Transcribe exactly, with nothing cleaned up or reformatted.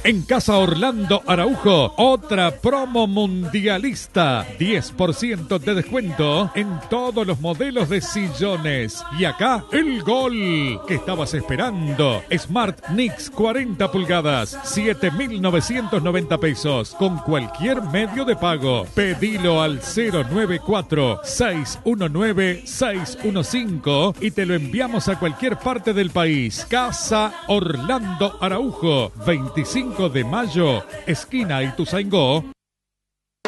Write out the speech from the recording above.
En Casa Orlando Araujo, otra promo mundialista. diez por ciento de descuento en todos los modelos de sillones. Y acá, el gol que estabas esperando. Smart Nix cuarenta pulgadas, siete mil novecientos noventa pesos. Con cualquier medio de pago. Pedilo al cero nueve cuatro, seis uno nueve, seis uno cinco y te lo enviamos a cualquier parte del país. Casa Orlando Araujo, veinticinco de mayo, esquina Ituzaingó.